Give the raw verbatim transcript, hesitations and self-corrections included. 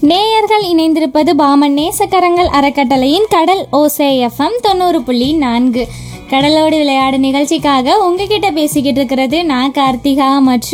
நேயர்கள் இணைந்திருப்பது பாமன் நேசக்கரங்கள் அறக்கட்டளையின் கடல் ஓசை எஃப்எம் தொண்ணூறு புள்ளி நான்கு. கடலோடு விளையாடு நிகழ்ச்சிக்காக உங்ககிட்ட பேசிக்கிட்டு இருக்கிறது நான் கார்த்திகா மற்றும்